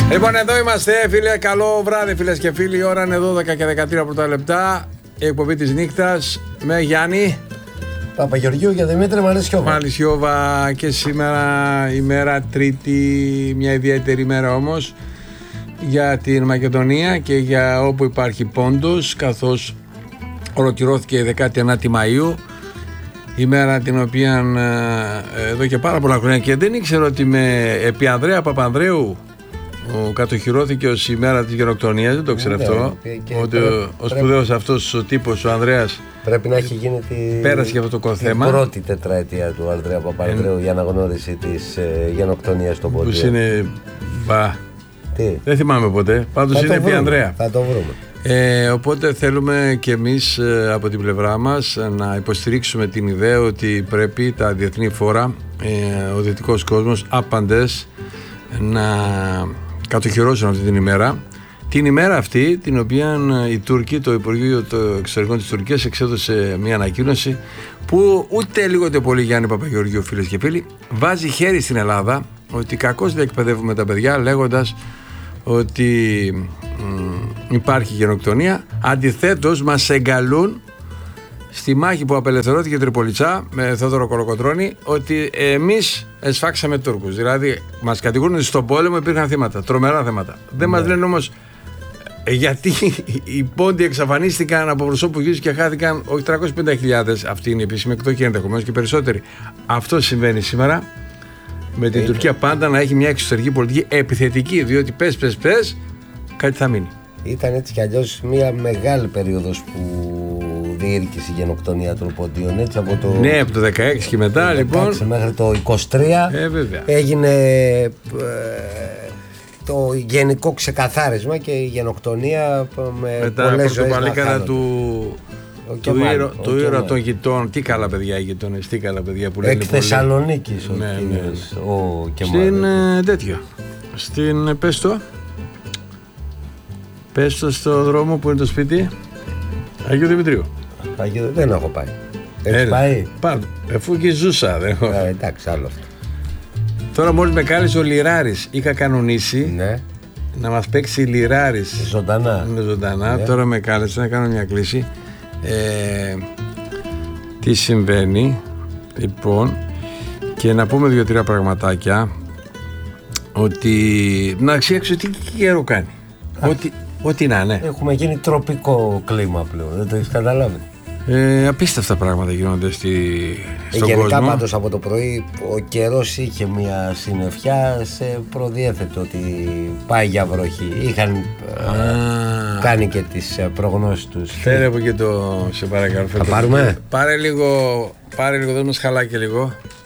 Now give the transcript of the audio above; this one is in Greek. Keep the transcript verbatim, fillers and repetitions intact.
Λοιπόν, εδώ είμαστε, φίλε. Καλό βράδυ, φίλες και φίλοι. Η ώρα είναι δώδεκα και δεκατρία πρώτα λεπτά. Η εκπομπή της νύχτας με Γιάννη Παπαγεωργίου και Δημήτρη Μαλισιόβα. Μαλισιόβα. Και σήμερα ημέρα Τρίτη, μια ιδιαίτερη ημέρα όμως για την Μακεδονία και για όπου υπάρχει πόντος, καθώς ολοκληρώθηκε η δεκάτη ένατη Μαΐου, ημέρα την οποία εδώ και πάρα πολλά χρόνια, και δεν ήξερα ότι με επί Ανδρέα Παπανδρέου κατοχυρώθηκε ως ημέρα της γενοκτονίας. Δεν το ήξερα ναι, αυτό. Ότι ο, ο σπουδαίος αυτός ο τύπος, ο Ανδρέας, πρέπει να έχει γίνει τη, πέρασε και αυτό το θέμα. Την πρώτη τετραετία του Ανδρέα Παπανδρέου ε, για αναγνώριση της ε, γενοκτονίας στον Πόντιο. Που είναι. Μπα. Τι? Δεν θυμάμαι ποτέ. Πάντως είναι επί Ανδρέα. Θα το βρούμε. Ε, οπότε θέλουμε και εμείς ε, από την πλευρά μας να υποστηρίξουμε την ιδέα ότι πρέπει τα διεθνή φόρα, ε, ο δυτικός κόσμος, άπαντες να κατοχυρώσουν αυτή την ημέρα. Την ημέρα αυτή, την οποία οι Τούρκοι, το Υπουργείο των Εξωτερικών της Τουρκίας εξέδωσε μια ανακοίνωση που ούτε λίγο ούτε πολύ, Γιάννη Παπαγεωργίου, φίλες και φίλοι, βάζει χέρι στην Ελλάδα ότι κακώς δεν εκπαιδεύουμε τα παιδιά, λέγοντας ότι μ, υπάρχει γενοκτονία. Αντιθέτως μας εγκαλούν στη μάχη που απελευθερώθηκε η Τριπολιτσά με Θόδωρο Κολοκοτρώνη ότι εμείς εσφάξαμε Τούρκους. Δηλαδή μας κατηγορούν ότι στον πόλεμο υπήρχαν θύματα, τρομερά θέματα. Δεν ναι. μας λένε όμως γιατί οι πόντοι εξαφανίστηκαν από προσώπου γης και χάθηκαν όχι τριακόσιες πενήντα χιλιάδες, αυτή είναι η επίσημη εκδοχή, ενδεχομένως και περισσότεροι. Αυτό συμβαίνει σήμερα με την Τουρκία, πάντα να έχει μια εξωτερική πολιτική επιθετική, διότι πες πες πες κάτι θα μείνει. Ήταν έτσι κι αλλιώς μια μεγάλη περίοδος που διήρκησε η γενοκτονία των Ποντίων, έτσι από το... Ναι, από το δεκαέξι και μετά, λοιπόν. Μέχρι το είκοσι τρία ε, βέβαια. έγινε ε, το γενικό ξεκαθάρισμα και η γενοκτονία με μετά πολλές ζωές να χάνονται. Μετά από το του, ήρωα, του ήρωα των γειτόνων. Τι καλά παιδιά οι γειτόνες, τι καλά παιδιά που λένε. Εκ Θεσσαλονίκης ο, ναι, ναι, ναι. ο Στην ε, τέτοιο. Στην πες το. Πες το στο δρόμο που είναι το σπίτι Αγίου Δημητρίου. Αγίου, δεν έχω πάει. Έχεις πάει? Πάντω, αφού και ζούσα. Δεν έχω. Ε, εντάξει, άλλο αυτό. Τώρα μόλις με κάλεσε ο Λιράρης, είχα κανονίσει ναι. να μας παίξει Λιράρης ζωντανά. Ναι, ζωντανά. Ναι. Τώρα με κάλεσε να κάνω μια κλήση. Ε, τι συμβαίνει λοιπόν, και να πούμε δύο-τρία πραγματάκια, ότι να αξιάξω τι καιρό κάνει. Ό,τι, ό,τι να είναι. Έχουμε γίνει τροπικό κλίμα πλέον, δεν το έχεις καταλάβει. Ε, απίστευτα πράγματα γίνονται στη, στον Γενικά, κόσμο. πάντως από το πρωί ο καιρός είχε μια συννεφιά, σε προδιέθετο ότι πάει για βροχή. Είχαν α, κάνει και τις προγνώσεις τους. Φέρε από και το, σε παρακαλώ. Θα πάρουμε. Πάρε λίγο, πάρε λίγο, δώσ' μας χαλάκι λίγο.